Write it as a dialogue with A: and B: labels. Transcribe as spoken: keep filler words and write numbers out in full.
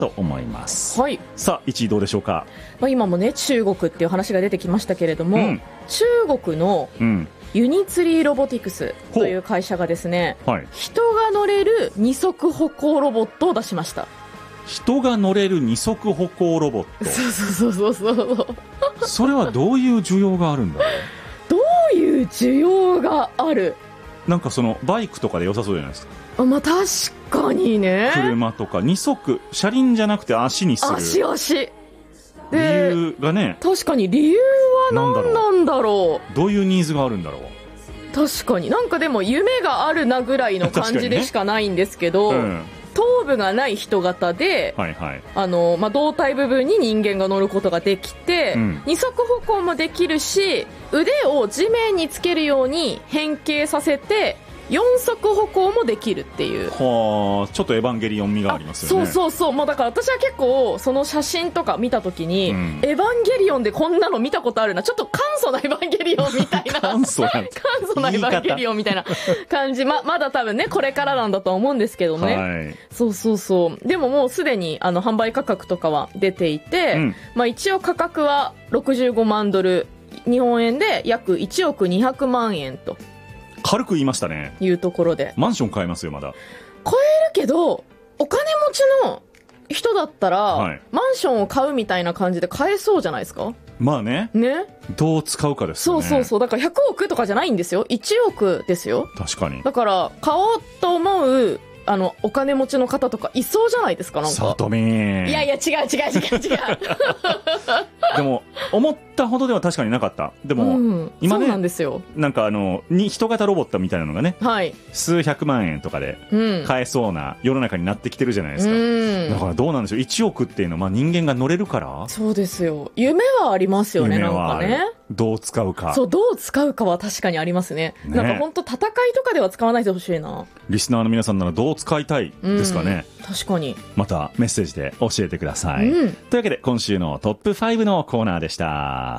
A: と思います。
B: はい。
A: さあいちいどうでしょうか。
B: まあ、今もね中国っていう話が出てきましたけれども、うん、中国のユニツリーロボティクスという会社がですね、はい、人が乗れる二足歩行ロボットを出しました。
A: 人が乗れる二足歩行ロボット。
B: そうそうそうそうそう
A: それはどういう需要があるんだろう。
B: どういう需要がある。
A: なんかそのバイクとかで良さそうじゃないですか。
B: あ、まあ、確かにね。
A: 車とか二足、車輪じゃなくて足にする。
B: 足足
A: 理由がね。
B: 確かに理由は何なんだろう。
A: どういうニーズがあるんだろう。
B: 確かになんかでも夢があるなぐらいの感じでしかないんですけど、ね、うん、頭部がない人型で、はいはい、あのまあ、胴体部分に人間が乗ることができて、うん、二足歩行もできるし腕を地面につけるように変形させて四足歩行もできるっていう。
A: はあ、ちょっとエヴァンゲリオン味がありますよね。
B: そうそうそう、もうだから私は結構その写真とか見たときに、うん、エヴァンゲリオンでこんなの見たことあるな、ちょっと簡素なエヴァンゲリオンみたいな
A: 簡素な
B: 簡素なエヴァンゲリオンみたいな感じ。ままだ多分ねこれからなんだとは思うんですけどね、はい、そうそうそう。でももうすでにあの販売価格とかは出ていて、うん、まあ、一応価格はろくじゅうごまんドル、日本円で約いちおくにひゃくまんえんと
A: 軽く言いましたね。
B: いうところで
A: マンション買えますよ。まだ
B: 買えるけどお金持ちの人だったら、はい、マンションを買うみたいな感じで買えそうじゃないですか。
A: まあね。
B: ね。
A: どう使うかですよね。
B: そうそうそう。だからひゃくおくとかじゃないんですよ。いちおくですよ。
A: 確かに。
B: だから買おうと思うあのお金持ちの方とかいそうじゃないですか。なんか
A: さとみー。
B: いやいや違う違う違う違う
A: でも思ったほどでは確かになかった。でも、うん、今ね、
B: そうなんですよ。
A: なんかあのに人型ロボットみたいなのがね、
B: はい、
A: 数百万円とかで買えそうな世の中になってきてるじゃないですか、うん、だからどうなんでしょう。いちおくっていうのは、まあ、人間が乗れるから。
B: そうですよ。夢はありますよね。なんかね、
A: どう使うか。
B: そう、どう使うかは確かにありますね。ね、なんか本当戦いとかでは使わないでほしいな。
A: リスナーの皆さんならどう使いたいですかね、
B: うん、確かに。
A: またメッセージで教えてください、うん、というわけで今週のトップファイブのコーナーでした。